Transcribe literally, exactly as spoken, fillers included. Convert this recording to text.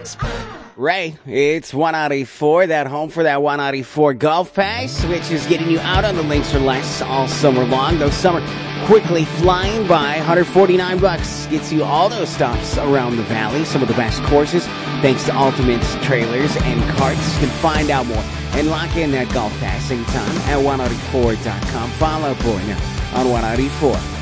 Ray, it's one eighty-four, that home for that one eighty-four Golf Pass, which is getting you out on the links for less all summer long. Those summer quickly flying by. one hundred forty-nine bucks gets you all those stops around the valley. Some of the best courses, thanks to Ultimate's trailers and carts. You can find out more and lock in that Golf Pass anytime at one eighty-four dot com. Follow Boy now on one eighty-four.